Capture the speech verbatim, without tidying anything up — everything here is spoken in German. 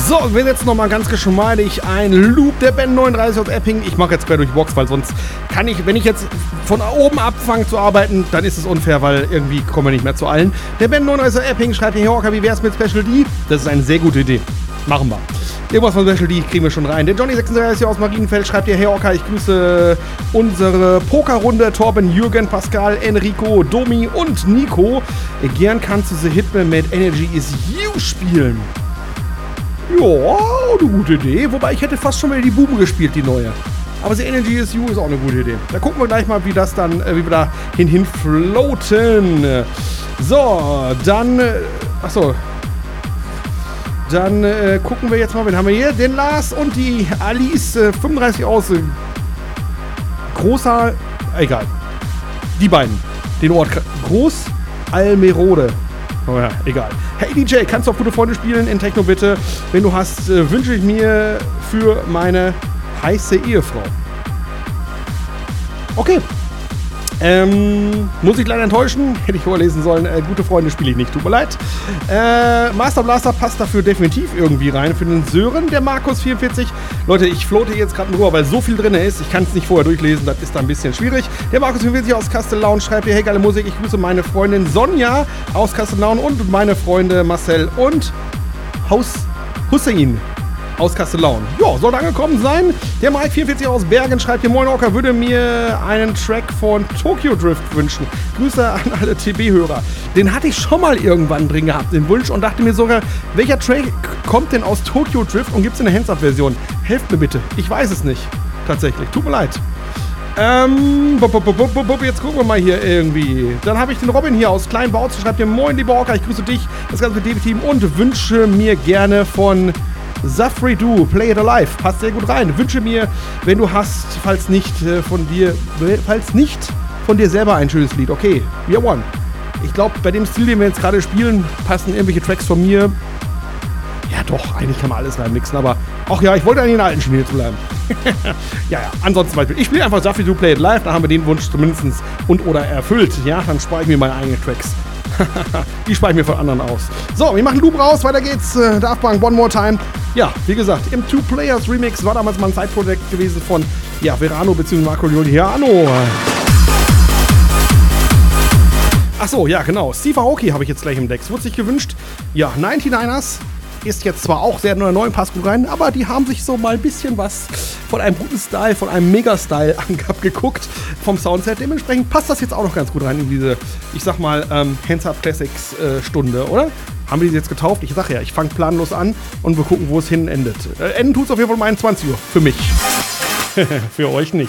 So, wir setzen nochmal ganz geschmeidig ein Loop der Ben neununddreißig aus Epping. Ich mache jetzt quer durch die Box, weil sonst kann ich, wenn ich jetzt von oben abfange zu arbeiten, dann ist es unfair, weil irgendwie kommen wir nicht mehr zu allen. Der Ben neununddreißig aus Epping schreibt hier, Hawker, wie wär's mit Special D? Das ist eine sehr gute Idee. Machen wir. Irgendwas von Special D kriegen wir schon rein. Der Johnny sechsunddreißig aus Marienfeld schreibt hier, hey Orca, ich grüße unsere Pokerrunde, Torben, Jürgen, Pascal, Enrico, Domi und Nico. Gern kannst du The Hitman mit Energy is You spielen. Ja, eine gute Idee. Wobei ich hätte fast schon mal die Buben gespielt, die neue. Aber The Energy is You ist auch eine gute Idee. Da gucken wir gleich mal, wie das dann, äh, wie wir da hin, hin floaten. So, dann, äh, achso. Dann äh, gucken wir jetzt mal, wen haben wir hier? Den Lars und die Alice äh, fünfunddreißig aus. Äh, großer, egal. Die beiden. Den Ort Groß Almerode. Oh ja, egal. Hey D J, kannst du auf gute Freunde spielen in Techno bitte? Wenn du hast, äh, wünsche ich mir für meine heiße Ehefrau. Okay. Ähm, muss ich leider enttäuschen. Hätte ich vorlesen sollen. Äh, gute Freunde spiele ich nicht. Tut mir leid. Äh, Master Blaster passt dafür definitiv irgendwie rein. Für den Sören, der Markus vierundvierzig. Leute, ich floate jetzt gerade nur, weil so viel drin ist. Ich kann es nicht vorher durchlesen. Das ist da ein bisschen schwierig. Der Markus vierundvierzig aus Kastellaun schreibt hier, hey, geile Musik. Ich grüße meine Freundin Sonja aus Kastellaun und meine Freunde Marcel und Haus Hussein aus Kastellaun. Ja, soll angekommen sein. Der Mike vierundvierzig aus Bergen schreibt hier, moin Orca, würde mir einen Track von Tokyo Drift wünschen. Grüße an alle T B-Hörer. Den hatte ich schon mal irgendwann drin gehabt, den Wunsch, und dachte mir sogar, welcher Track kommt denn aus Tokyo Drift und gibt es eine Hands-Up-Version? Helft mir bitte. Ich weiß es nicht. Tatsächlich. Tut mir leid. Ähm, bup, bup, bup, bup, bup, jetzt gucken wir mal hier irgendwie. Dann habe ich den Robin hier aus Kleinbautzen, schreibt hier, moin lieber Orca, ich grüße dich, das ganze D B-Team und wünsche mir gerne von Zafri Du, Play It Alive, passt sehr gut rein. Wünsche mir, wenn du hast, falls nicht äh, von dir, falls nicht von dir selber ein schönes Lied. Okay, we are one. Ich glaube, bei dem Stil, den wir jetzt gerade spielen, passen irgendwelche Tracks von mir. Ja doch, eigentlich kann man alles reinmixen, aber ach ja, ich wollte eigentlich in den alten Spielen zu bleiben. ja, ja, ansonsten zum Beispiel, ich spiele einfach Zafri Du, Play It Alive, da haben wir den Wunsch zumindest und oder erfüllt. Ja, dann spare ich mir meine eigenen Tracks. Die spare ich mir von anderen aus. So, wir machen Loop raus, weiter geht's. Äh, Daft Punk, One More Time. Ja, wie gesagt, im Two Players Remix war damals mal ein Side-Project gewesen von, ja, Verano bzw. Marco Giuliano. Achso, ja, genau. Steve Aoki habe ich jetzt gleich im Deck. Es wurde sich gewünscht. Ja, neunundneunzigers ist jetzt zwar auch sehr neu, passt gut rein, aber die haben sich so mal ein bisschen was von einem guten Style, von einem Mega-Style abgeguckt vom Soundset. Dementsprechend passt das jetzt auch noch ganz gut rein in diese, ich sag mal, ähm, Hands-Up Classics äh, Stunde, oder? Haben wir die jetzt getauft? Ich sag ja, ich fange planlos an und wir gucken, wo es hin endet. Äh, enden tut's auf jeden Fall um einundzwanzig Uhr. Für mich. Für euch nicht.